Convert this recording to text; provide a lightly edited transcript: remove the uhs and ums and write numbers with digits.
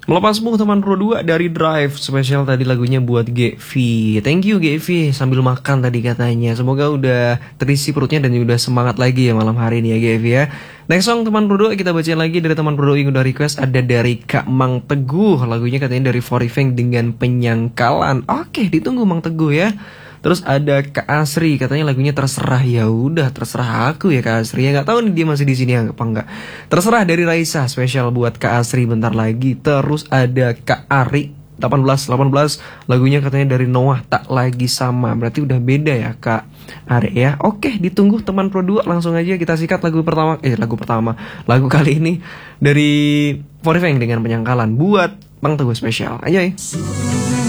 Melepasmu teman Pro 2 dari Drive spesial tadi lagunya buat GV. Thank you GV sambil makan tadi katanya. Semoga udah terisi perutnya dan udah semangat lagi ya malam hari ini ya GV ya. Next song teman Pro 2 kita bacain lagi dari teman Pro 2 yang udah request, ada dari Kak Mang Teguh. Lagunya katanya dari Forifeng dengan Penyangkalan. Oke, ditunggu Mang Teguh ya. Terus ada Kak Asri katanya lagunya Terserah. Ya udah terserah aku ya Kak Asri ya, nggak tahu nih dia masih di sini apa enggak. Terserah dari Raisa spesial buat Kak Asri bentar lagi. Terus ada Kak Ari 18 lagunya katanya dari Noah Tak Lagi Sama. Berarti udah beda ya Kak Ari ya. Oke, ditunggu teman Pro 2, langsung aja kita sikat lagu pertama. Lagu kali ini dari Forifeng dengan Penyangkalan buat Bang Teguh spesial. Ayo.